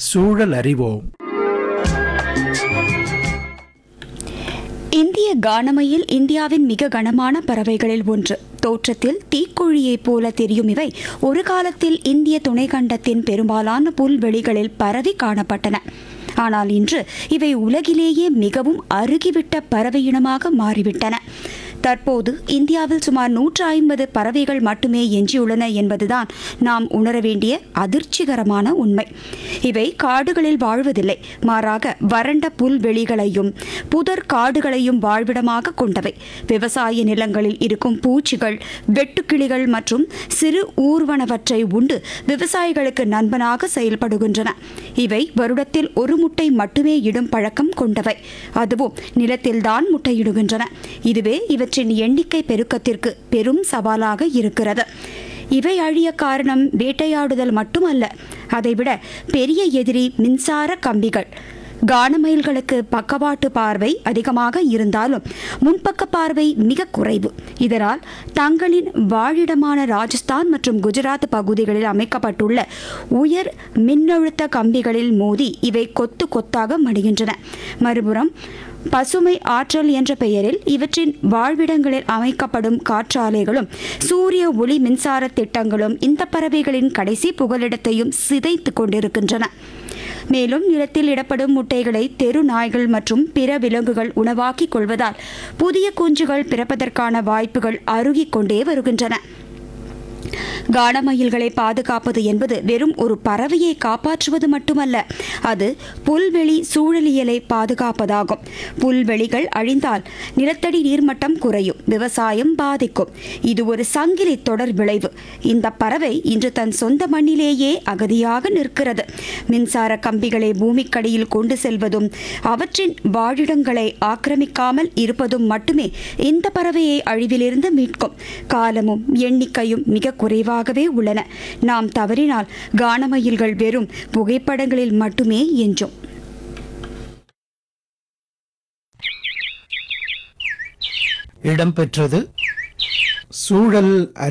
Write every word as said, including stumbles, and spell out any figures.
சூழல் அறிவோம். இந்திய கானமையில் இந்தியாவின் மிக கனமான பறவைகளில் ஒன்று. தோற்றத்தில் தீக்குழியைப் போல தெரியும் இவை ஒரு காலத்தில் இந்திய துணைக்கண்டத்தின் பெரும்பாலான புல்வெளிகளில் பரவி காணப்பட்டன. ஆனால் இன்று இவை உலகிலேயே மிகவும் அருகிவிட்ட பறவை இனமாக மாறிவிட்டன. தற்போது இந்தியாவில் சுமார் நூற்று ஐம்பது பறவைகள் மட்டுமே எஞ்சியுள்ளன என்பதுதான் நாம் உணர வேண்டிய அதிர்ச்சிகரமான உண்மை. இவை காடுகளில் வாழ்வதில்லை, மாறாக வறண்ட புல்வெளிகளையும் புதர் காடுகளையும் வாழ்விடமாக கொண்டவை. விவசாய நிலங்களில் இருக்கும் பூச்சிகள், வெட்டுக்கிளிகள் மற்றும் சிறு ஊர்வனவற்றை உண்டு விவசாயிகளுக்கு நண்பனாக செயல்படுகின்றன. இவை வருடத்தில் ஒரு முட்டை மட்டுமே இடும் பழக்கம் கொண்டவை, அதுவும் நிலத்தில்தான் முட்டையிடுகின்றன. இதுவே இவற்றின் எண்ணிக்கை பெருக்கத்திற்கு பெரும் சவாலாக இருக்கிறது. இவை அழிய காரணம் வேட்டையாடுதல் மட்டுமல்ல, அதைவிட பெரிய எதிரி மின்சார கம்பிகள். கானமயில்களுக்கு பக்கவாட்டு பார்வை அதிகமாக இருந்தாலும் முன்பக்க பார்வை மிக குறைவு. இதனால் தங்களின் வாழிடமான ராஜஸ்தான் மற்றும் குஜராத் பகுதிகளில் அமைக்கப்பட்டுள்ள உயர் மின்னழுத்த கம்பிகளில் மோதி இவை கொத்து கொத்தாக மடிகின்றன. மறுபுறம் பசுமை ஆற்றல் என்ற பெயரில் இவற்றின் வாழ்விடங்களில் அமைக்கப்படும் காற்றாலைகளும் சூரிய ஒளி மின்சார திட்டங்களும் இந்த பறவைகளின் கடைசி புகலிடத்தையும் சிதைத்து கொண்டிருக்கின்றன. மேலும் நிலத்தில் இடப்படும் முட்டைகளை தெரு நாய்கள் மற்றும் பிற விலங்குகள் உணவாக்கிக் கொள்வதால் புதிய குஞ்சுகள் பிறப்பதற்கான வாய்ப்புகள் அருகிக் கொண்டே வருகின்றன. கானமயில்களை பாதுகாப்பது என்பது வெறும் ஒரு பறவையை காப்பாற்றுவது மட்டுமல்ல, அது புல்வெளி சூழலியலை பாதுகாப்பதாகும். புல்வெளிகள் அழிந்தால் நிலத்தடி நீர்மட்டம் குறையும், விவசாயம் பாதிக்கும். இது ஒரு சங்கிலி தொடர் விளைவு. இந்த பறவை இன்று தன் சொந்த மண்ணிலேயே அகதியாக நிற்கிறது. மின்சார கம்பிகளை பூமிக்கடியில் கொண்டு செல்வதும் அவற்றின் வாழிடங்களை ஆக்கிரமிக்காமல் இருப்பதும் மட்டுமே இந்த பறவையை அழிவிலிருந்து மீட்கும். காலமும் எண்ணிக்கையும் மிக குறைவாகவே உள்ளன. நாம் தவறினால் கானமயில்கள் வெறும் புகைப்படங்களில் மட்டுமே எஞ்சும். இடம்பெற்றது சூழல்